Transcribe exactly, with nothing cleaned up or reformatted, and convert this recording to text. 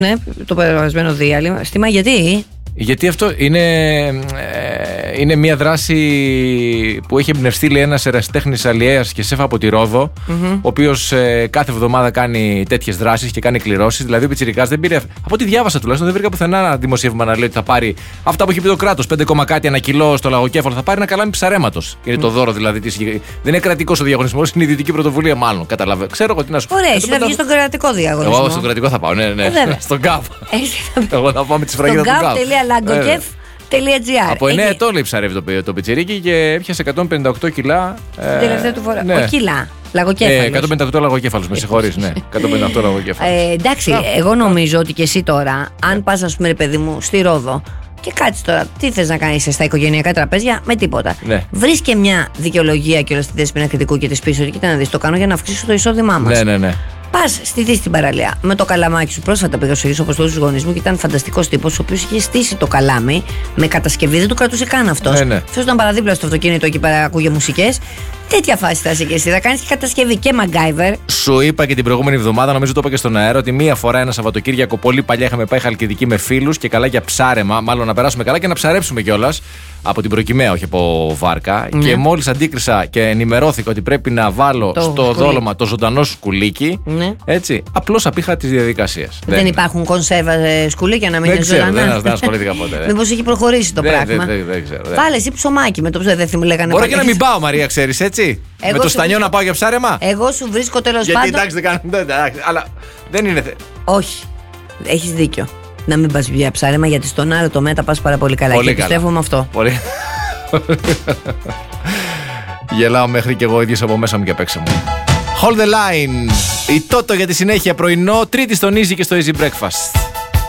Ναι, το περασμένο διάλειμμα. Γιατί? Γιατί αυτό είναι, ε, είναι μια δράση που έχει εμπνευστεί, λέει, ένας ερασιτέχνης αλλιέας και σεφ από τη Ρόδο, mm-hmm. ο οποίος ε, κάθε εβδομάδα κάνει τέτοιες δράσεις και κάνει κληρώσεις. Δηλαδή ο πιτσιρικάς δεν πήρε. Από ό,τι διάβασα τουλάχιστον, δεν βρήκα πουθενά ένα δημοσίευμα να λέει ότι θα πάρει αυτά που έχει πει το κράτος, πέντε κάτι ένα κιλό στο λαγοκέφαλο, θα πάρει ένα καλάμι ψαρέματος. Είναι mm. το δώρο δηλαδή. Της, δεν είναι κρατικός ο διαγωνισμός, είναι ιδιωτική πρωτοβουλία μάλλον. Καταλαβαίνω. Ξέρω εγώ τι να σου πω. Ωραία, εσύ θα βγει στον κρατικό διαγωνισμό. Εγώ στον κρατικό θα πάω, ναι, ναι. Ε, στον ΚΑΒ. Εγώ θα πάω με τη σφραγίδα του ΚΑΒ. Από εννέα ετών λέει ψαρεύει το, το πιτσιρίκι και έπιασε εκατόν πενήντα οκτώ κιλά. Την τελευταία του φορά. Ναι. Ο κιλά. Λαγοκέφαλος. Ε, εκατόν πενήντα οκτώ λαγοκέφαλος, με συγχωρείς, ναι. εκατόν πενήντα οκτώ λαγοκέφαλος. Ε, εντάξει, yeah. εγώ νομίζω ότι και εσύ τώρα, αν πας, ας πούμε, ρε παιδί μου, στη Ρόδο και κάτσεις τώρα, τι θες να κάνεις στα οικογενειακά τραπέζια, με τίποτα. Ναι. Βρεις και μια δικαιολογία και όλα στη Δέσποινα Κρητικού και τη πίσω, και να δεις, το κάνω για να αυξήσω το εισόδημά μας. Ναι, ναι, ναι. Πας στη στην παραλία με το καλαμάκι σου. Πρόσφατα πήγα στο Αγίου Αποστόλου στους γονείς μου και ήταν φανταστικός τύπος, ο οποίος είχε στήσει το καλάμι με κατασκευή, δεν το κρατούσε καν αυτός. Ναι, ναι. Αυτός ήταν παραδίπλα στο αυτοκίνητο εκεί πέρα, ακούγε μουσικές. Τέτοια φάση θα είσαι και εσύ. Θα κάνεις και κατασκευή και MacGyver. Σου είπα και την προηγούμενη εβδομάδα, νομίζω το είπα και στον αέρα, ότι μία φορά ένα Σαββατοκύριακο πολύ παλιά είχαμε πάει Χαλκιδική με φίλους και καλά για ψάρεμα. Μάλλον να περάσουμε καλά και να ψαρέψουμε κιόλας. Από την Προκυμαία, όχι από βάρκα. Ναι. Και μόλις αντίκρισα και ενημερώθηκα ότι πρέπει να βάλω το στο σκουλί. Δόλωμα το ζωντανό σκουλίκι. Ναι. Έτσι. Απλώς απήχα τη διαδικασία. Δεν, δεν υπάρχουν κονσέρβα σκουλίκια να μην είναι ζωντανά. Δεν ασχολήθηκα ποτέ. Μήπως έχει προχωρήσει το δεν, πράγμα. Δεν, δεν, δεν ξέρω. Βάλε εσύ ψωμάκι με το ψωμάκι. Δεν μου λέγανε. Μπορεί και να μην πάω, Μαρία, ξέρεις, έτσι. Εγώ με το στανιό να πάω για ψάρεμα. Εγώ σου βρίσκω τέλος πάντων. Γιατί εντάξει, δεν κάνω. Αλλά δεν είναι. Όχι. Έχεις δίκιο. Να μην πας για ψάρεμα, γιατί στον άλλο τομέα τα πας πάρα πολύ καλά. Πολύ και καλά. Πιστεύω με αυτό. Πολύ. Γελάω μέχρι και εγώ ίδιος από μέσα μου και απ' έξω μου. Hold the line. Η Τότο για τη συνέχεια πρωινό, Τρίτη στον Easy και στο Easy Breakfast.